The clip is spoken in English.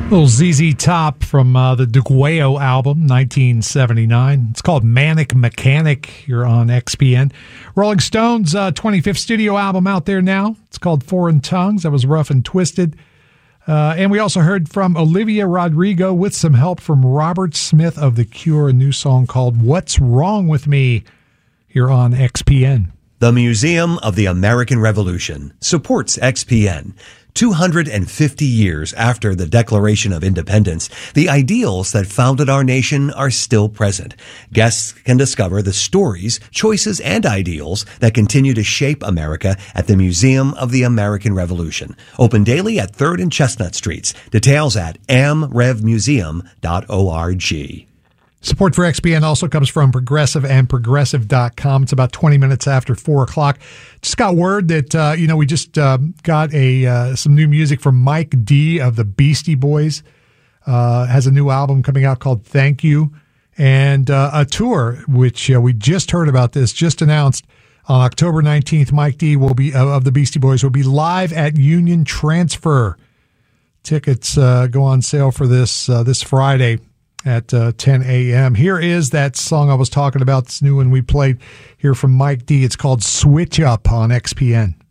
Little ZZ Top from the Duguayo album, 1979. It's called Manic Mechanic. You're on XPN. Rolling Stones' 25th studio album out there now. It's called Foreign Tongues. That was Rough and Twisted. And we also heard from Olivia Rodrigo with some help from Robert Smith of The Cure, a new song called What's Wrong With Me here on XPN. The Museum of the American Revolution supports XPN. 250 years after the Declaration of Independence, the ideals that founded our nation are still present. Guests can discover the stories, choices, and ideals that continue to shape America at the Museum of the American Revolution. Open daily at 3rd and Chestnut Streets. Details at amrevmuseum.org. Support for XPN also comes from Progressive and Progressive.com. It's about 20 minutes after 4 o'clock. Just got word that, we just got some new music from Mike D of the Beastie Boys. Has a new album coming out called Thank You. And a tour, which we just heard about this, just announced on October 19th. Mike D will be of the Beastie Boys will be live at Union Transfer. Tickets go on sale for this Friday at 10 a.m. Here is that song I was talking about. This new one we played here from Mike D. It's called Switch Up on XPN.